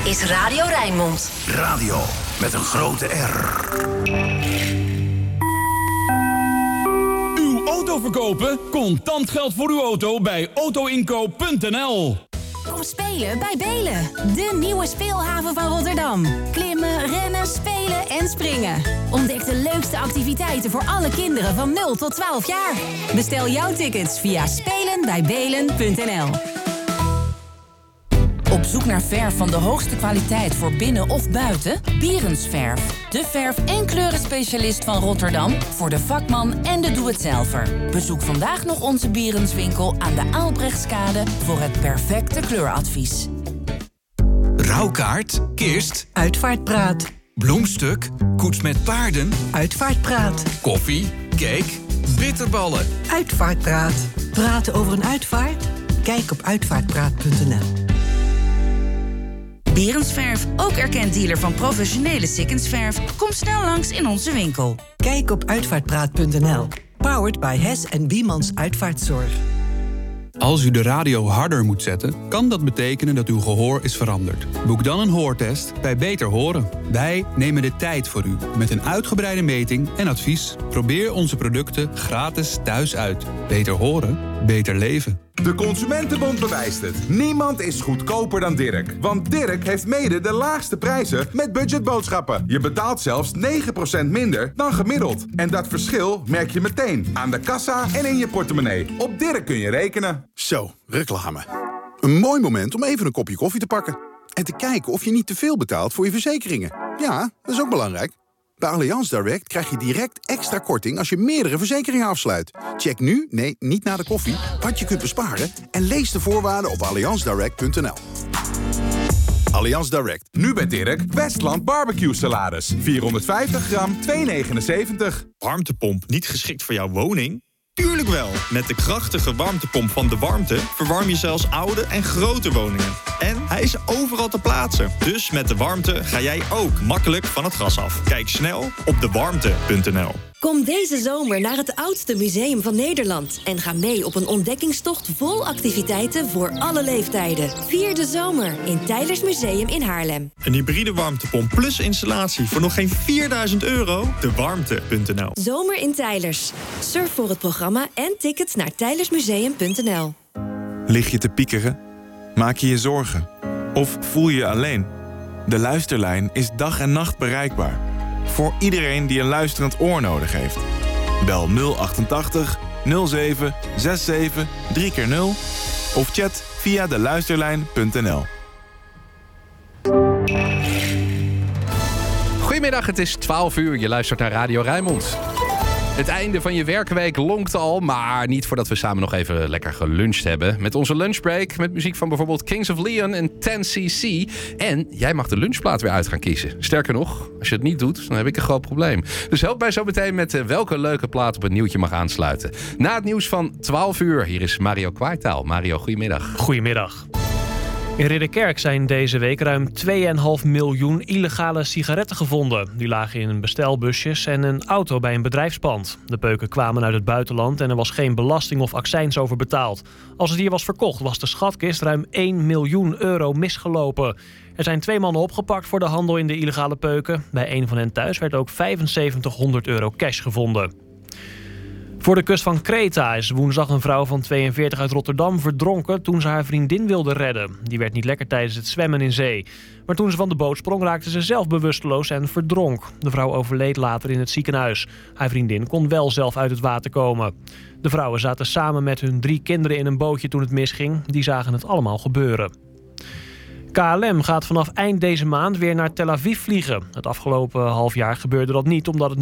is Radio Rijnmond. Radio met een grote R. Uw auto verkopen? Contant geld voor uw auto bij autoinkoop.nl. Kom spelen bij Belen, de nieuwe speelhaven van Rotterdam. Klimmen, rennen, spelen en springen. Ontdek de leukste activiteiten voor alle kinderen van 0 tot 12 jaar. Bestel jouw tickets via spelenbijbelen.nl. Op zoek naar verf van de hoogste kwaliteit voor binnen of buiten? Bierensverf, de verf- en kleurenspecialist van Rotterdam voor de vakman en de doe-het-zelver. Bezoek vandaag nog onze Bierenswinkel aan de Aalbrechtskade voor het perfecte kleuradvies. Rouwkaart, kist, Uitvaartpraat. bloemstuk, koets met paarden, Uitvaartpraat. koffie, cake, bitterballen. Uitvaartpraat. Praten over een uitvaart? Kijk op uitvaartpraat.nl. Bierensverf, ook erkend dealer van professionele sikkensverf. Kom snel langs in onze winkel. Kijk op uitvaartpraat.nl. Powered by Hess en Biemans Uitvaartzorg. Als u de radio harder moet zetten, kan dat betekenen dat uw gehoor is veranderd. Boek dan een hoortest bij Beter Horen. Wij nemen de tijd voor u met een uitgebreide meting en advies. Probeer onze producten gratis thuis uit. Beter horen, beter leven. De Consumentenbond bewijst het. Niemand is goedkoper dan Dirk. Want Dirk heeft mede de laagste prijzen met budgetboodschappen. Je betaalt zelfs 9% minder dan gemiddeld. En dat verschil merk je meteen aan de kassa en in je portemonnee. Op Dirk kun je rekenen. Zo, reclame. Een mooi moment om even een kopje koffie te pakken. En te kijken of je niet te veel betaalt voor je verzekeringen. Ja, dat is ook belangrijk. Bij Allianz Direct krijg je direct extra korting als je meerdere verzekeringen afsluit. Check nu, nee, niet na de koffie, wat je kunt besparen en lees de voorwaarden op allianzdirect.nl. Allianz Direct. Nu bij Dirk, Westland barbecue salades. 450 gram, 2,79. Warmtepomp niet geschikt voor jouw woning? Tuurlijk wel! Met de krachtige warmtepomp van De Warmte verwarm je zelfs oude en grote woningen. En hij is overal te plaatsen. Dus met De Warmte ga jij ook makkelijk van het gas af. Kijk snel op dewarmte.nl. Kom deze zomer naar het oudste museum van Nederland en ga mee op een ontdekkingstocht vol activiteiten voor alle leeftijden. Vier de zomer in Teylers Museum in Haarlem. Een hybride warmtepomp plus installatie voor nog geen €4.000? Dewarmte.nl. Zomer in Teylers. Surf voor het programma en tickets naar teylersmuseum.nl. Lig je te piekeren? Maak je je zorgen? Of voel je je alleen? De Luisterlijn is dag en nacht bereikbaar. Voor iedereen die een luisterend oor nodig heeft. Bel 088 07 67 3x0 of chat via deluisterlijn.nl. Goedemiddag, het is 12 uur. Je luistert naar Radio Rijnmond. Het einde van je werkweek lonkt al, maar niet voordat we samen nog even lekker geluncht hebben. Met onze lunchbreak, met muziek van bijvoorbeeld Kings of Leon en 10cc. En jij mag de lunchplaat weer uit gaan kiezen. Sterker nog, als je het niet doet, dan heb ik een groot probleem. Dus help mij zo meteen met welke leuke plaat op het nieuwtje mag aansluiten. Na het nieuws van 12 uur, hier is Mario Kwartaal. Mario, goedemiddag. Goedemiddag. In Ridderkerk zijn deze week ruim 2,5 miljoen illegale sigaretten gevonden. Die lagen in bestelbusjes en een auto bij een bedrijfspand. De peuken kwamen uit het buitenland en er was geen belasting of accijns over betaald. Als het hier was verkocht, was de schatkist ruim 1 miljoen euro misgelopen. Er zijn 2 mannen opgepakt voor de handel in de illegale peuken. Bij een van hen thuis werd ook €7500 cash gevonden. Voor de kust van Kreta is woensdag een vrouw van 42 uit Rotterdam verdronken toen ze haar vriendin wilde redden. Die werd niet lekker tijdens het zwemmen in zee. Maar toen ze van de boot sprong raakte ze zelf bewusteloos en verdronk. De vrouw overleed later in het ziekenhuis. Haar vriendin kon wel zelf uit het water komen. De vrouwen zaten samen met hun 3 kinderen in een bootje toen het misging. Die zagen het allemaal gebeuren. KLM gaat vanaf eind deze maand weer naar Tel Aviv vliegen. Het afgelopen half jaar gebeurde dat niet omdat het niet